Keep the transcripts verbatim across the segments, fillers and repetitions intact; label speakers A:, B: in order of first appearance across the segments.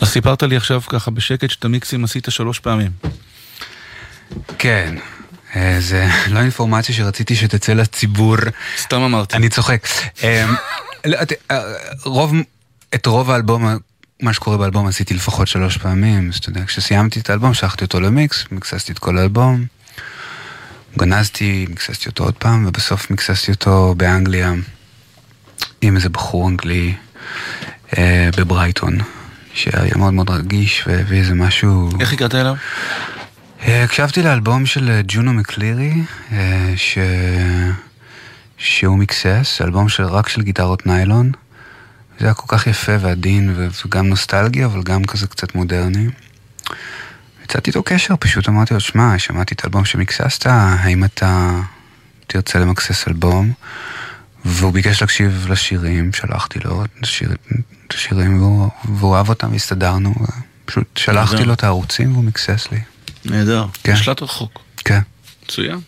A: סיפרת לי עכשיו ככה בשקט שאתה מיקסים עשית שלוש פעמים.
B: כן, זה לא אינפורמציה שרציתי שתצא לציבור.
A: סתם אמרתי.
B: אני צוחק. רוב, את רוב האלבום, מה שקורה באלבום עשיתי לפחות שלוש פעמים. אז אתה יודע, כשסיימתי את האלבום, שלחתי אותו למיקס, מיקססתי את כל האלבום, גנזתי, מיקססתי אותו עוד פעם, ובסוף מיקססתי אותו באנגליה, עם איזה בחור אנגלי, בברייטון, שהיה מאוד מאוד רגיש, והביא איזה משהו...
A: איך הגעת אליו?
B: הקשבתי לאלבום של ג'ונו מקלירי, ש... שהוא מיקסס, אלבום של... רק של גיטרות ניילון. זה היה כל כך יפה ועדין, וגם נוסטלגי, אבל גם כזה קצת מודרני. יצאתי איתו קשר, פשוט אמרתי לו, שמע, שמעתי את האלבום שמיקססת, האם אתה תרצה למקסס אלבום? והוא ביקש להקשיב לשירים, שלחתי לו את השיר... השירים, והוא... והוא אהב אותם, והסתדרנו, פשוט שלחתי לו את הערוצים, והוא מיקסס לי.
A: נהדר,
B: כן.
A: משלט רחוק.
B: כן.
A: מצוין.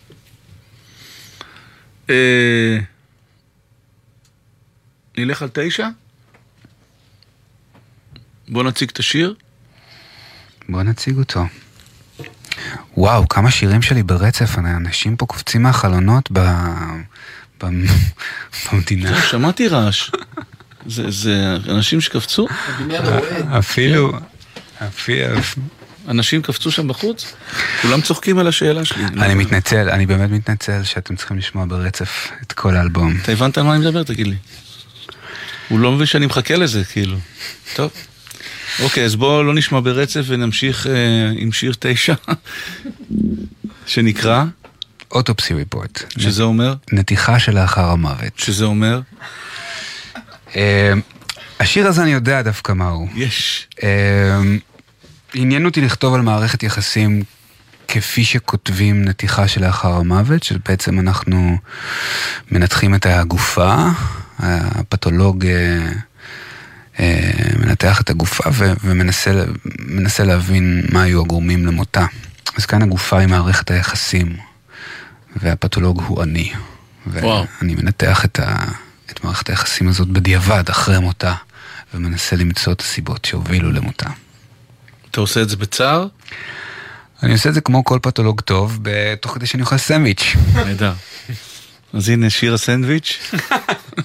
A: אה... נלך על תשע? בוא נציג את השיר.
B: בוא נציג אותו. וואו, כמה שירים שלי ברצף, אנשים פה קופצים מהחלונות ב... ב... במדינה.
A: שמעתי רעש. זה, זה אנשים שקפצו?
B: אפילו... אפילו...
A: אנשים קפצו שם בחוץ? כולם צוחקים על השאלה שלי.
B: אני מתנצל, אני באמת מתנצל שאתם צריכים לשמוע ברצף את כל האלבום.
A: אתה הבנת על מה אני מדבר? תגיד לי. הוא לא מבין שאני מחכה לזה, כאילו. טוב. אוקיי, אז בואו לא נשמע ברצף ונמשיך אה, עם שיר תשע, שנקרא...
B: אוטופסי ריפורט.
A: שזה אומר?
B: נתיחה שלאחר המוות.
A: שזה אומר?
B: אה, השיר הזה אני יודע דווקא מהו.
A: יש.
B: אה, עניין אותי לכתוב על מערכת יחסים כפי שכותבים נתיחה שלאחר המוות, שבעצם אנחנו מנתחים את הגופה, הפתולוג מנתח את הגופה ומנסה להבין מה היו הגורמים למותה. אז כאן הגופה היא מערכת היחסים, והפתולוג הוא אני. ואני מנתח את, ה, את מערכת היחסים הזאת בדיעבד אחרי מותה, ומנסה למצוא את הסיבות שהובילו למותה.
A: אתה עושה את זה בצער?
B: אני עושה את זה כמו כל פתולוג טוב, תוך כדי שאני אוכל סנדוויץ'.
A: נהדר. אז הנה שיר הסנדוויץ'.